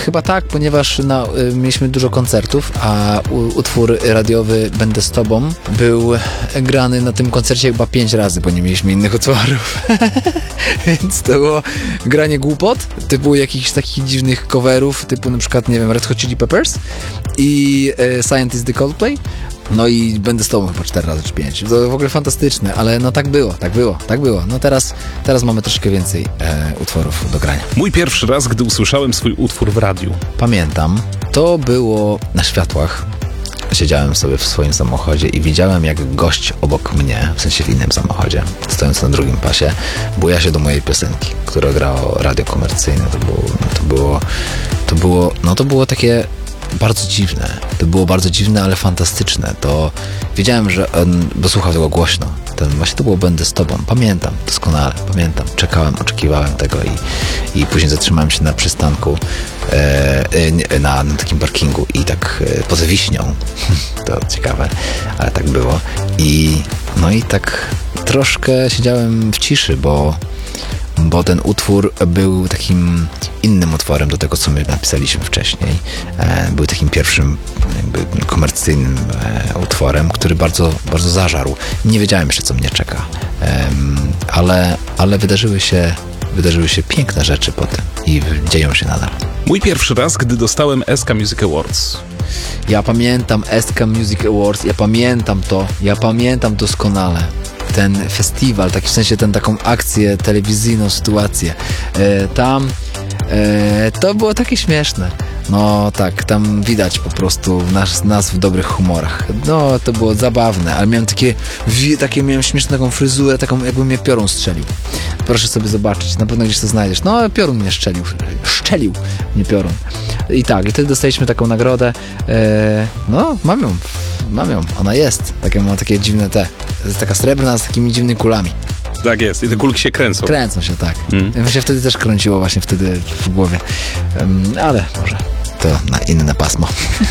Chyba tak, ponieważ mieliśmy dużo koncertów, a utwór radiowy Będę z Tobą był grany na tym koncercie chyba 5 razy, bo nie mieliśmy innych utworów. Więc to było granie głupot, typu jakichś takich dziwnych coverów, typu na przykład, nie wiem, Red Hot Chili Peppers i Scientist the Coldplay. No i Będę z Tobą chyba 4 razy czy 5. To w ogóle fantastyczne, ale no tak było. No teraz mamy troszkę więcej utworów do grania. Mój pierwszy raz, gdy usłyszałem swój utwór w radiu. Pamiętam, to było na Światłach. Siedziałem sobie w swoim samochodzie i widziałem, jak gość obok mnie, w sensie w innym samochodzie, stojąc na drugim pasie, buja się do mojej piosenki, która grało radio komercyjne. To było takie bardzo dziwne. To było bardzo dziwne, ale fantastyczne. To wiedziałem, że on, bo słuchał tego głośno. Właśnie to było Będę z Tobą. Pamiętam, doskonale, pamiętam. Czekałem, oczekiwałem tego i później zatrzymałem się na przystanku na takim parkingu i tak poza Wiśnią. To ciekawe, ale tak było. I tak troszkę siedziałem w ciszy, bo ten utwór był takim innym utworem do tego, co my napisaliśmy wcześniej. Był takim pierwszym jakby komercyjnym utworem, który bardzo, bardzo zażarł. Nie wiedziałem jeszcze, co mnie czeka. Ale wydarzyły się piękne rzeczy potem i dzieją się nadal. Mój pierwszy raz, gdy dostałem SK Music Awards. Ja pamiętam SK Music Awards, ja pamiętam doskonale ten festiwal, taki w sensie taką akcję telewizyjną, sytuację. To było takie śmieszne. No tak, tam widać po prostu nas w dobrych humorach. No, to było zabawne, ale miałem miałem śmieszną taką fryzurę, taką jakby mnie piorun strzelił. Proszę sobie zobaczyć, na pewno gdzieś to znajdziesz. No, piorun mnie szczelił mnie piorun. I wtedy dostaliśmy taką nagrodę. Mam ją, ona jest. Ma takie dziwne jest taka srebrna z takimi dziwnymi kulami. Tak jest, i te kulki się kręcą. Kręcą się, tak. Mi się wtedy też kręciło właśnie w głowie. Ale może to na inne pasmo.